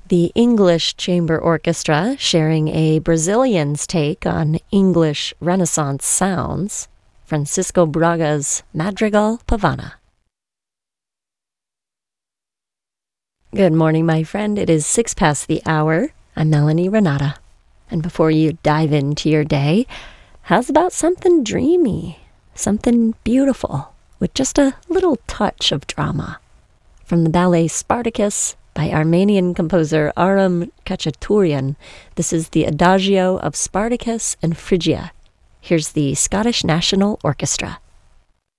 The English Chamber Orchestra sharing a Brazilian's take on English Renaissance sounds, Francisco Braga's Madrigal Pavana. Good morning, my friend. It is 6 past the hour. I'm Melanie Renata. And before you dive into your day, how's about something dreamy, something beautiful, with just a little touch of drama? From the ballet Spartacus by Armenian composer Aram Khachaturian, this is the Adagio of Spartacus and Phrygia. Here's the Scottish National Orchestra.